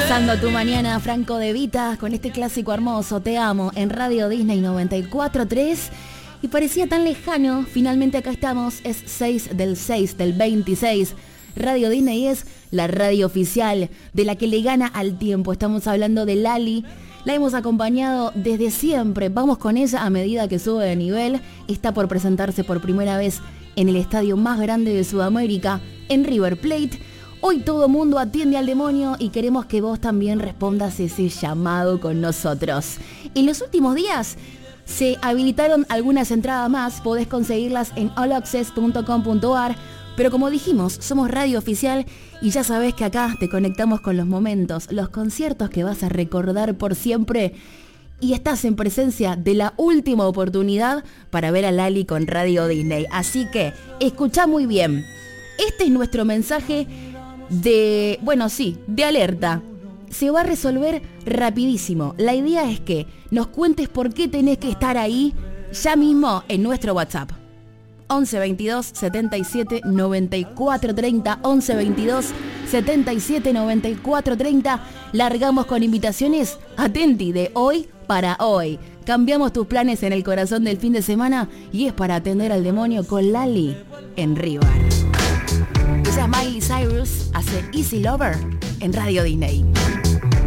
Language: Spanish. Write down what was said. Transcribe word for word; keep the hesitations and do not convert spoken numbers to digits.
Pasando tu mañana, Franco De Vita, con este clásico hermoso, Te Amo, en Radio Disney noventa y cuatro punto tres. Y parecía tan lejano, finalmente acá estamos, es seis del seis del veintiséis. Radio Disney es la radio oficial de la que le gana al tiempo. Estamos hablando de Lali. La hemos acompañado desde siempre. Vamos con ella a medida que sube de nivel. Está por presentarse por primera vez en el estadio más grande de Sudamérica, en River Plate. Hoy todo mundo atiende al demonio y queremos que vos también respondas ese llamado con nosotros. En los últimos días se habilitaron algunas entradas más. Podés conseguirlas en all access punto com punto a r. Pero como dijimos, somos radio oficial y ya sabés que acá te conectamos con los momentos, los conciertos que vas a recordar por siempre. Y estás en presencia de la última oportunidad para ver a Lali con Radio Disney. Así que, escuchá muy bien. Este es nuestro mensaje de, bueno sí, de alerta. Se va a resolver rapidísimo. La idea es que nos cuentes por qué tenés que estar ahí ya mismo en nuestro WhatsApp. once veintidós setenta y siete noventa y cuatro treinta, once veintidós setenta y siete noventa y cuatro treinta. Largamos con invitaciones, atenti, de hoy para hoy. Cambiamos tus planes en el corazón del fin de semana y es para atender al demonio con Lali en River. Ella es Miley Cyrus, hace Easy Lover en Radio Disney.